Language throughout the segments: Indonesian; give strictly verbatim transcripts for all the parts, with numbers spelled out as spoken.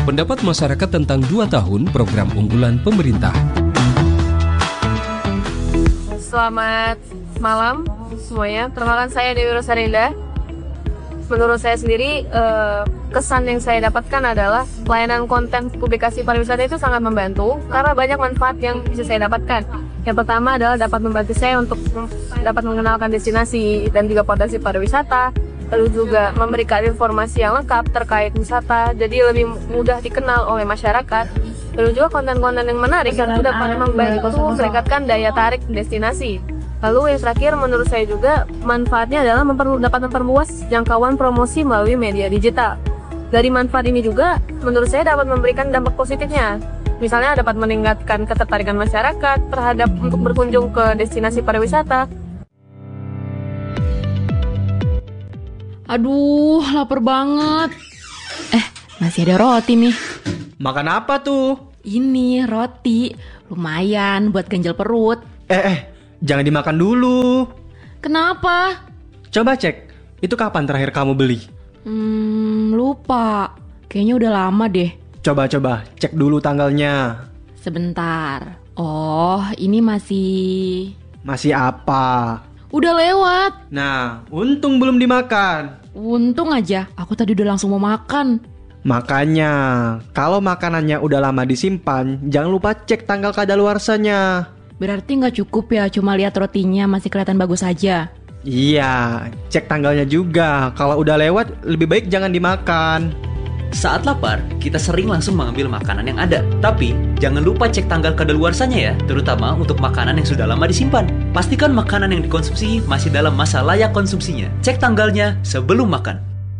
Pendapat masyarakat tentang dua tahun program unggulan pemerintah. Selamat malam semuanya. Perkenalkan saya Dewi Rosarinda. Menurut saya sendiri, eh, kesan yang saya dapatkan adalah pelayanan konten publikasi pariwisata itu sangat membantu karena banyak manfaat yang bisa saya dapatkan. Yang pertama adalah dapat membantu saya untuk dapat mengenalkan destinasi dan juga potensi pariwisata, lalu juga memberikan informasi yang lengkap terkait wisata, jadi lebih mudah dikenal oleh masyarakat. Lalu juga konten-konten yang menarik yang dapat membantu meningkatkan daya tarik destinasi. Lalu yang terakhir menurut saya juga manfaatnya adalah memper, dapat memperluas jangkauan promosi melalui media digital. Dari manfaat ini juga menurut saya dapat memberikan dampak positifnya. Misalnya dapat meningkatkan ketertarikan masyarakat terhadap untuk berkunjung ke destinasi pariwisata. Aduh, lapar banget. Eh, masih ada roti nih. Makan apa tuh? Ini roti, lumayan buat ganjal perut. Eh, eh, jangan dimakan dulu. Kenapa? Coba cek, itu kapan terakhir kamu beli? Hmm, lupa. Kayaknya udah lama deh. Coba-coba, cek dulu tanggalnya. Sebentar. Oh, ini masih... Masih apa? Udah lewat. Nah, untung belum dimakan. Untung aja, aku tadi udah langsung mau makan. Makanya, kalau makanannya udah lama disimpan, jangan lupa cek tanggal kadaluarsanya. Berarti nggak cukup ya, cuma lihat rotinya masih kelihatan bagus aja. Iya, cek tanggalnya juga. Kalau udah lewat, lebih baik jangan dimakan. Saat lapar, kita sering langsung mengambil makanan yang ada. Tapi, jangan lupa cek tanggal kadaluarsanya ya, terutama untuk makanan yang sudah lama disimpan. Pastikan makanan yang dikonsumsi masih dalam masa layak konsumsinya. Cek tanggalnya sebelum makan.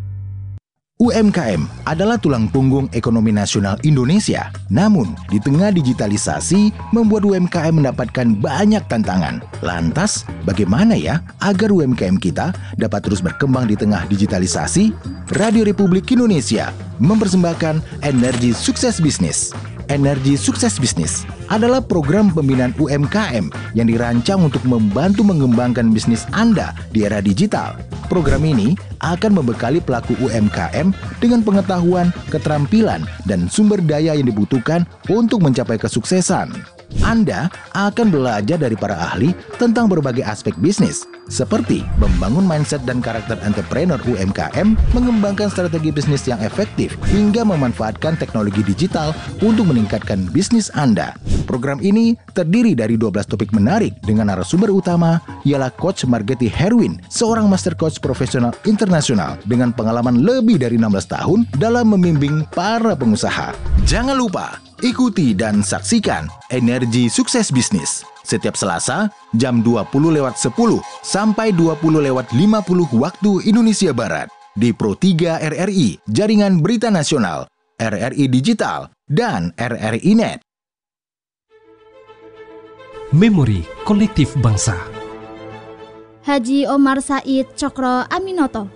U M K M adalah tulang punggung ekonomi nasional Indonesia. Namun, di tengah digitalisasi, membuat U M K M mendapatkan banyak tantangan. Lantas, bagaimana ya agar U M K M kita dapat terus berkembang di tengah digitalisasi? Radio Republik Indonesia mempersembahkan Energi Sukses Bisnis. Energi Sukses Bisnis adalah program pembinaan U M K M yang dirancang untuk membantu mengembangkan bisnis Anda di era digital. Program ini akan membekali pelaku U M K M dengan pengetahuan, keterampilan, dan sumber daya yang dibutuhkan untuk mencapai kesuksesan. Anda akan belajar dari para ahli tentang berbagai aspek bisnis, seperti membangun mindset dan karakter entrepreneur U M K M, mengembangkan strategi bisnis yang efektif, hingga memanfaatkan teknologi digital untuk meningkatkan bisnis Anda. Program ini terdiri dari dua belas topik menarik dengan narasumber utama ialah Coach Margeti Herwin, seorang master coach profesional internasional dengan pengalaman lebih dari enam belas tahun dalam membimbing para pengusaha. Jangan lupa ikuti dan saksikan Energi Sukses Bisnis setiap Selasa jam dua puluh lewat sepuluh sampai dua puluh lewat lima puluh waktu Indonesia Barat di Pro tiga R R I, Jaringan Berita Nasional, R R I Digital, dan R R I Net. Memori Kolektif Bangsa. Haji Omar Said Cokro Aminoto.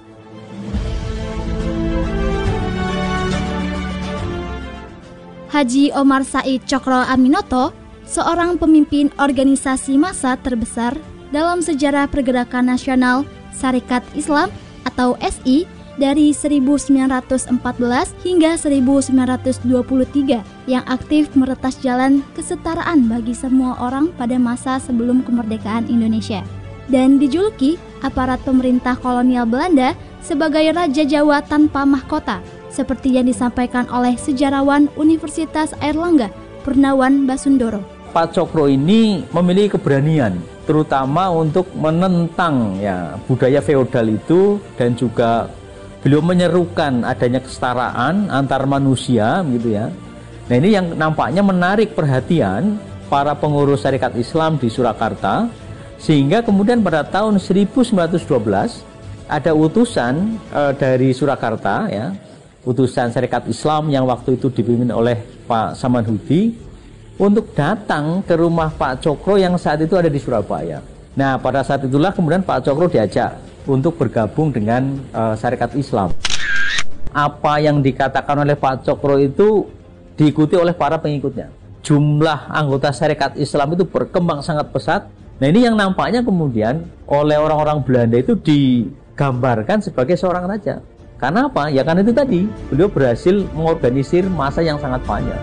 Haji Omar Said Cokro Aminoto, seorang pemimpin organisasi massa terbesar dalam sejarah pergerakan nasional Sarekat Islam atau S I dari seribu sembilan ratus empat belas hingga seribu sembilan ratus dua puluh tiga yang aktif meretas jalan kesetaraan bagi semua orang pada masa sebelum kemerdekaan Indonesia, dan dijuluki aparat pemerintah kolonial Belanda sebagai Raja Jawa tanpa mahkota, seperti yang disampaikan oleh sejarawan Universitas Airlangga Purnawan Basundoro. Pak Cokro ini memiliki keberanian, terutama untuk menentang ya budaya feodal itu, dan juga beliau menyerukan adanya kesetaraan antar manusia, gitu ya. Nah, ini yang nampaknya menarik perhatian para pengurus Sarekat Islam di Surakarta, sehingga kemudian pada tahun seribu sembilan ratus dua belas ada utusan e, dari Surakarta, ya, utusan Sarekat Islam yang waktu itu dipimpin oleh Pak Samanhudi, untuk datang ke rumah Pak Cokro yang saat itu ada di Surabaya. Nah, pada saat itulah kemudian Pak Cokro diajak untuk bergabung dengan uh, Sarekat Islam. Apa yang dikatakan oleh Pak Cokro itu diikuti oleh para pengikutnya. Jumlah anggota Sarekat Islam itu berkembang sangat pesat. Nah, ini yang nampaknya kemudian oleh orang-orang Belanda itu digambarkan sebagai seorang raja. Karena apa? Ya karena itu tadi, beliau berhasil mengorganisir massa yang sangat banyak.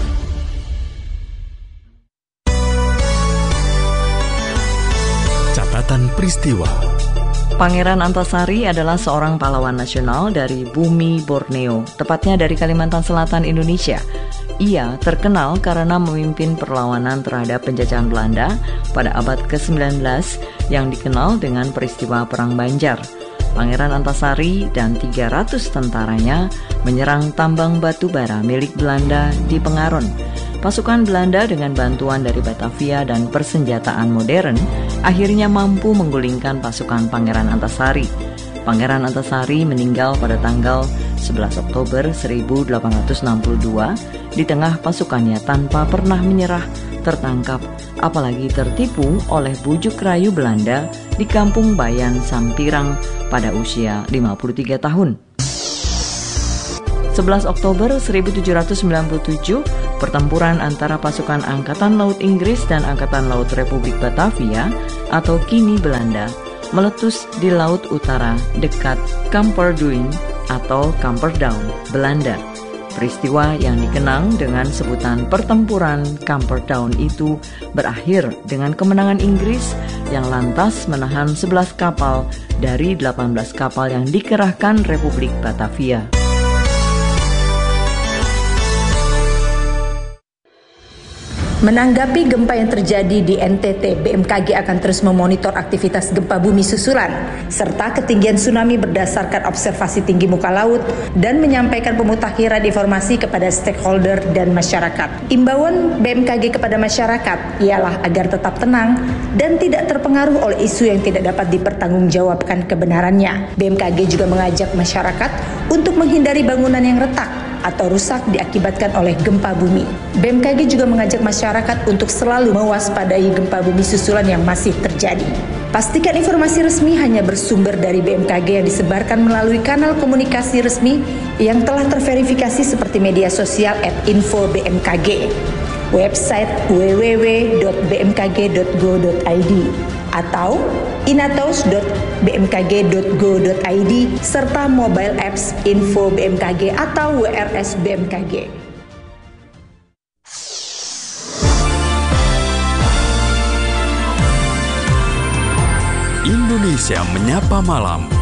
Catatan peristiwa. Pangeran Antasari adalah seorang pahlawan nasional dari bumi Borneo, tepatnya dari Kalimantan Selatan, Indonesia. Ia terkenal karena memimpin perlawanan terhadap penjajahan Belanda pada abad ke sembilan belas yang dikenal dengan peristiwa Perang Banjar. Pangeran Antasari dan tiga ratus tentaranya menyerang tambang batu bara milik Belanda di Pengaron. Pasukan Belanda dengan bantuan dari Batavia dan persenjataan modern akhirnya mampu menggulingkan pasukan Pangeran Antasari. Pangeran Antasari meninggal pada tanggal sebelas Oktober seribu delapan ratus enam puluh dua di tengah pasukannya tanpa pernah menyerah, tertangkap, apalagi tertipu oleh bujuk rayu Belanda di Kampung Bayan Sampirang pada usia lima puluh tiga tahun. sebelas Oktober seribu tujuh ratus sembilan puluh tujuh, pertempuran antara pasukan Angkatan Laut Inggris dan Angkatan Laut Republik Batavia atau kini Belanda meletus di Laut Utara dekat Camperduin atau Camperdown, Belanda. Peristiwa yang dikenang dengan sebutan Pertempuran Camperdown itu berakhir dengan kemenangan Inggris yang lantas menahan sebelas kapal dari delapan belas kapal yang dikerahkan Republik Batavia. Menanggapi gempa yang terjadi di N T T, B M K G akan terus memonitor aktivitas gempa bumi susulan serta ketinggian tsunami berdasarkan observasi tinggi muka laut dan menyampaikan pemutakhiran informasi kepada stakeholder dan masyarakat. Imbauan B M K G kepada masyarakat ialah agar tetap tenang dan tidak terpengaruh oleh isu yang tidak dapat dipertanggungjawabkan kebenarannya. B M K G juga mengajak masyarakat untuk menghindari bangunan yang retak atau rusak diakibatkan oleh gempa bumi. B M K G juga mengajak masyarakat untuk selalu mewaspadai gempa bumi susulan yang masih terjadi. Pastikan informasi resmi hanya bersumber dari B M K G yang disebarkan melalui kanal komunikasi resmi yang telah terverifikasi seperti media sosial at info B M K G, website w w w dot b m k g dot go dot i d atau inatos dot b m k g dot go dot i d serta mobile apps Info B M K G atau W R S B M K G. Indonesia Menyapa Malam.